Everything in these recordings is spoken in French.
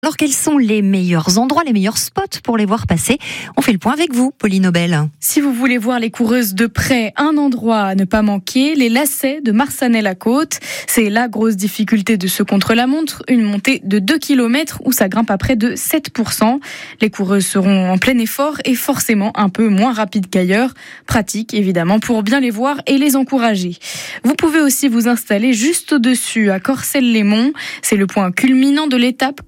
Alors quels sont les meilleurs endroits, les meilleurs spots pour les voir passer? On fait le point avec vous, Pauline Nobel. Si vous voulez voir les coureuses de près, un endroit à ne pas manquer, les lacets de Marsanais-la-Côte. C'est la grosse difficulté de ce contre-la-montre, une montée de 2 km où ça grimpe à près de 7%. Les coureuses seront en plein effort et forcément un peu moins rapides qu'ailleurs. Pratique évidemment pour bien les voir et les encourager. Vous pouvez aussi vous installer juste au-dessus à Corcelles-les-Monts. C'est le point culminant de l'étape,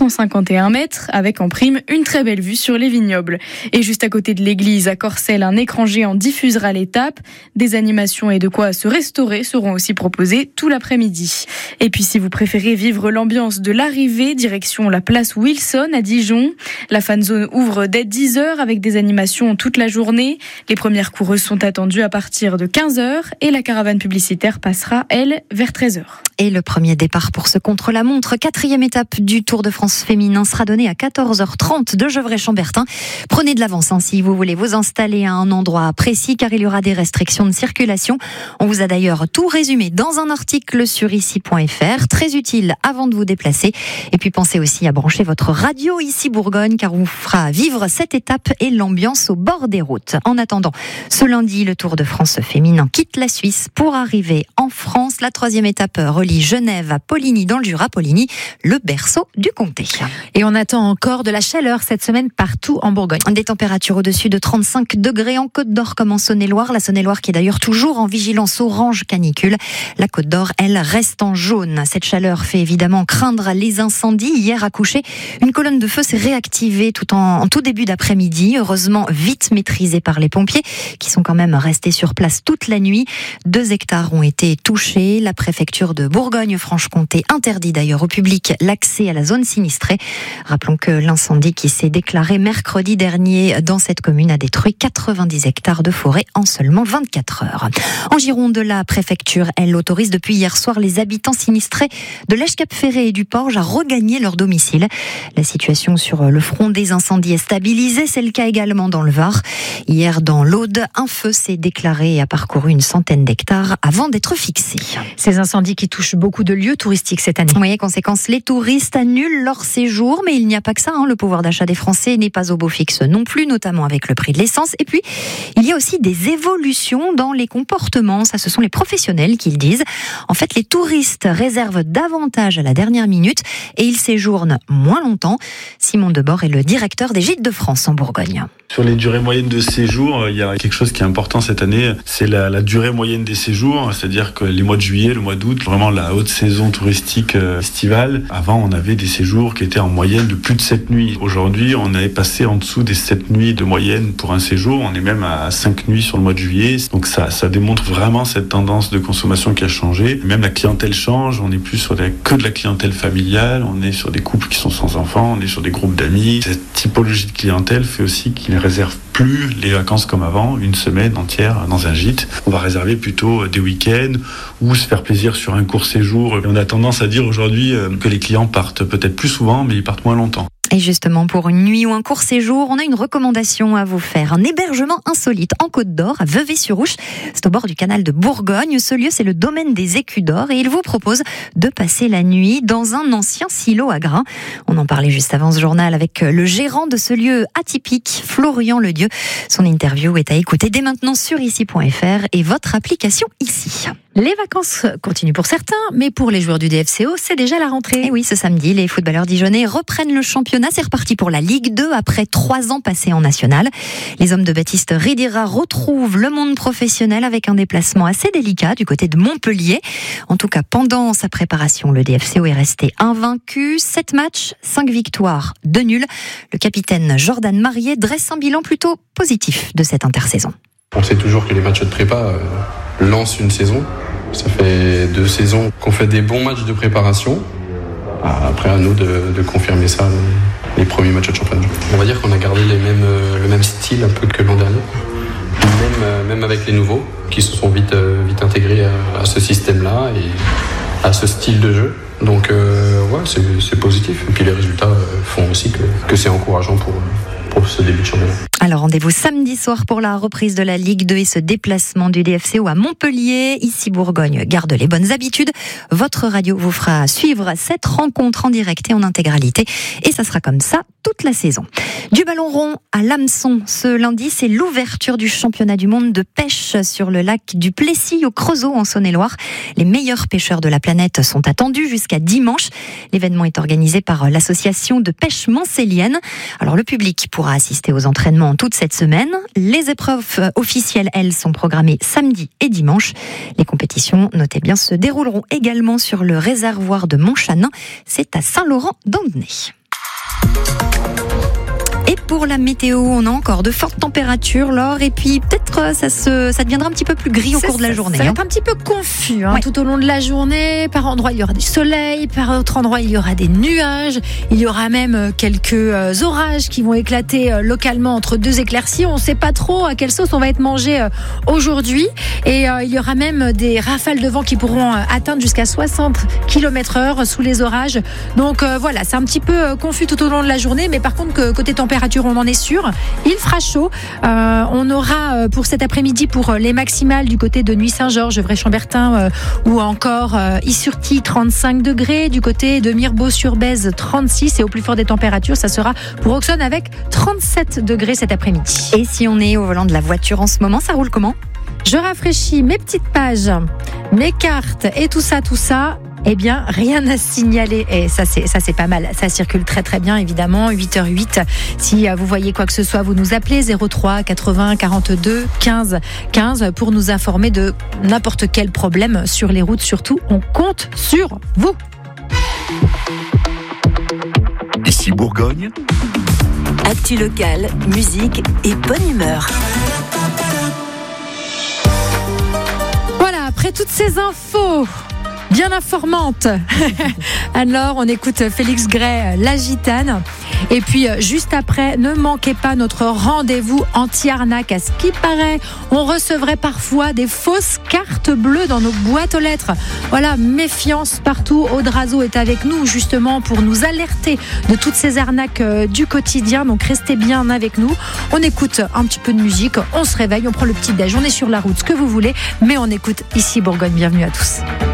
451 mètres, avec en prime une très belle vue sur les vignobles. Et juste à côté de l'église, à Corcelles, un écran géant diffusera l'étape. Des animations et de quoi se restaurer seront aussi proposées tout l'après-midi. Et puis si vous préférez vivre l'ambiance de l'arrivée, direction la place Wilson à Dijon. La fan zone ouvre dès 10h avec des animations toute la journée. Les premières coureuses sont attendues à partir de 15h et la caravane publicitaire passera, elle, vers 13h. Et le premier départ pour ce contre-la-montre, 4e étape du Tour de France féminin, sera donné à 14h30 de Gevrey-Chambertin. Prenez de l'avance si vous voulez vous installer à un endroit précis, car il y aura des restrictions de circulation. On vous a d'ailleurs tout résumé dans un article sur ici.fr, très utile avant de vous déplacer. Et puis pensez aussi à brancher votre radio Ici Bourgogne, car on vous fera vivre cette étape et l'ambiance au bord des routes. En attendant, ce lundi, le Tour de France féminin quitte la Suisse pour arriver en France. La 3e étape relie Genève à Poligny dans le Jura. Poligny, le berceau du comté. Et on attend encore de la chaleur cette semaine partout en Bourgogne. Des températures au-dessus de 35 degrés en Côte d'Or comme en Saône-et-Loire. La Saône-et-Loire qui est d'ailleurs toujours en vigilance orange canicule. La Côte d'Or, elle, reste en jaune. Cette chaleur fait évidemment craindre les incendies. Hier à coucher, une colonne de feu s'est réactivée en tout début d'après-midi. Heureusement, vite maîtrisée par les pompiers qui sont quand même restés sur place toute la nuit. 2 hectares ont été touchés. La préfecture de Bourgogne-Franche-Comté interdit d'ailleurs au public l'accès à la zone sinistrée. Rappelons que l'incendie qui s'est déclaré mercredi dernier dans cette commune a détruit 90 hectares de forêt en seulement 24 heures. En Gironde, la préfecture, elle, autorise depuis hier soir les habitants sinistrés de l'Èche-Cap-Ferré et du Porge à regagner leur domicile. La situation sur le front des incendies est stabilisée, c'est le cas également dans le Var. Hier, dans l'Aude, un feu s'est déclaré et a parcouru une centaine d'hectares avant d'être fixé. Ces incendies qui touchent beaucoup de lieux touristiques cette année. Oui, conséquence, les touristes annulent leur séjour, mais il n'y a pas que ça. Le pouvoir d'achat des Français n'est pas au beau fixe non plus, notamment avec le prix de l'essence. Et puis, il y a aussi des évolutions dans les comportements. Ça, ce sont les professionnels qui le disent. En fait, les touristes réservent davantage à la dernière minute et ils séjournent moins longtemps. Simon Debord est le directeur des Gîtes de France en Bourgogne. Sur les durées moyennes de séjour, il y a quelque chose qui est important cette année, c'est la durée moyenne des séjours, c'est-à-dire que les mois de juillet, le mois d'août, vraiment la haute saison touristique estivale. Avant, on avait des séjours qui étaient en moyenne de plus de 7 nuits. Aujourd'hui, on est passé en dessous des 7 nuits de moyenne pour un séjour. On est même à 5 nuits sur le mois de juillet. Donc ça démontre vraiment cette tendance de consommation qui a changé. Même la clientèle change. On n'est plus sur que de la clientèle familiale. On est sur des couples qui sont sans enfants. On est sur des groupes d'amis. Cette typologie de clientèle fait aussi qu'ils ne réservent plus les vacances comme avant, une semaine entière dans un gîte. On va réserver plutôt des week-ends ou se faire plaisir sur un court séjour. Et on a tendance à dire aujourd'hui que les clients partent peut-être plus souvent, mais ils partent moins longtemps. Et justement, pour une nuit ou un court séjour, on a une recommandation à vous faire. Un hébergement insolite en Côte d'Or, à Vevey-sur-Ouche. C'est au bord du canal de Bourgogne. Ce lieu, c'est le domaine des Écus d'Or et il vous propose de passer la nuit dans un ancien silo à grains. On en parlait juste avant ce journal avec le gérant de ce lieu atypique, Florian Ledieu. Son interview est à écouter dès maintenant sur ici.fr et votre application ici. Les vacances continuent pour certains, mais pour les joueurs du DFCO, c'est déjà la rentrée. Et oui, ce samedi, les footballeurs dijonnais reprennent le championnat. C'est reparti pour la Ligue 2 après 3 ans passés en national. Les hommes de Baptiste Ridira retrouvent le monde professionnel avec un déplacement assez délicat du côté de Montpellier. En tout cas, pendant sa préparation, le DFCO est resté invaincu. 7 matchs, 5 victoires, 2 nuls. Le capitaine Jordan Marié dresse un bilan plutôt positif de cette intersaison. On sait toujours que les matchs de prépa lancent une saison. Ça fait 2 saisons qu'on fait des bons matchs de préparation. Après, à nous de confirmer ça les premiers matchs de championnat. On va dire qu'on a gardé le même style un peu que l'an dernier. Même avec les nouveaux qui se sont vite intégrés à ce système-là et à ce style de jeu. Donc c'est positif. Et puis les résultats font aussi que c'est encourageant pour pour ce début de championnat. Alors rendez-vous samedi soir pour la reprise de la Ligue 2 et ce déplacement du DFCO à Montpellier. Ici Bourgogne garde les bonnes habitudes. Votre radio vous fera suivre cette rencontre en direct et en intégralité. Et ça sera comme ça toute la saison. Du ballon rond à l'hameçon. Ce lundi, c'est l'ouverture du championnat du monde de pêche sur le lac du Plessis au Creusot en Saône-et-Loire. Les meilleurs pêcheurs de la planète sont attendus jusqu'à dimanche. L'événement est organisé par l'association de pêche mancélienne. Alors le public pourra assister aux entraînements toute cette semaine. Les épreuves officielles, elles, sont programmées samedi et dimanche. Les compétitions, notez bien, se dérouleront également sur le réservoir de Montchanin. C'est à Saint-Laurent-d'Andernay. Et pour la météo, on a encore de fortes températures, Laure, et puis peut-être ça deviendra un petit peu plus gris au cours de la journée. Ça va être un petit peu confus tout au long de la journée. Par endroits, il y aura du soleil, par autres endroits, il y aura des nuages. Il y aura même quelques orages qui vont éclater localement entre deux éclaircies. On ne sait pas trop à quelle sauce on va être mangé aujourd'hui. Et il y aura même des rafales de vent qui pourront atteindre jusqu'à 60 km/h sous les orages. Donc voilà, c'est un petit peu confus tout au long de la journée. Mais par contre, côté température, on en est sûr. Il fera chaud. On aura pour cet après-midi pour les maximales du côté de Nuit-Saint-Georges, Vrai-Chambertin ou encore Issurty 35 degrés. Du côté de Mirebeau-sur-Bèze 36. Et au plus fort des températures, ça sera pour Auxonne avec 37 degrés cet après-midi. Et si on est au volant de la voiture en ce moment, ça roule comment ? Je rafraîchis mes petites pages, mes cartes et tout ça. Eh bien, rien à signaler. Et ça, c'est pas mal. Ça circule très, très bien, évidemment. 8h08. Si vous voyez quoi que ce soit, vous nous appelez 03 80 42 15 15 pour nous informer de n'importe quel problème sur les routes. Surtout, on compte sur vous. Ici Bourgogne. Actu locale, musique et bonne humeur. Voilà, après toutes ces infos bien informante. Alors, on écoute Félix Gray, La Gitane. Et puis, juste après, ne manquez pas notre rendez-vous anti-arnaque. À ce qui paraît, on recevrait parfois des fausses cartes bleues dans nos boîtes aux lettres. Voilà, méfiance partout. Aude Razo est avec nous, justement, pour nous alerter de toutes ces arnaques du quotidien. Donc, restez bien avec nous. On écoute un petit peu de musique, on se réveille, on prend le petit déj, on est sur la route, ce que vous voulez. Mais on écoute ici Bourgogne. Bienvenue à tous.